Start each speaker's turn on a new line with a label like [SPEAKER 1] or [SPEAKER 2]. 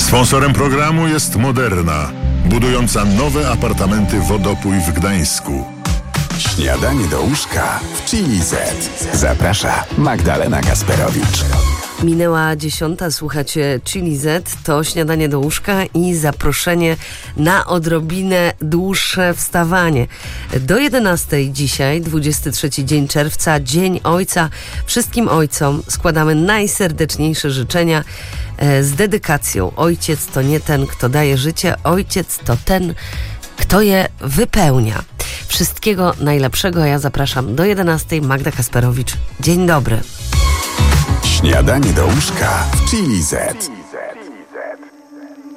[SPEAKER 1] Sponsorem programu jest Moderna, budująca nowe apartamenty Wodopój w Gdańsku.
[SPEAKER 2] Śniadanie do łóżka w Chili Z. Zaprasza Magdalena Kasperowicz.
[SPEAKER 3] Minęła 10, słuchacie Chili Z, to śniadanie do łóżka i zaproszenie na odrobinę dłuższe wstawanie. Do 11 dzisiaj, 23 dzień czerwca, Dzień Ojca. Wszystkim ojcom składamy najserdeczniejsze życzenia z dedykacją. Ojciec to nie ten, kto daje życie, ojciec to ten, kto je wypełnia. Wszystkiego najlepszego, ja zapraszam do 11. Magda Kasperowicz. Dzień dobry.
[SPEAKER 2] Śniadanie do łóżka w Chili Z.